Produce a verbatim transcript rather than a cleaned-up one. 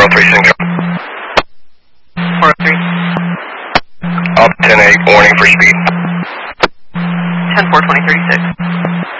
oh three, St. John. four oh three. Up ten eight, warning for speed. ten four, twenty thirty-six.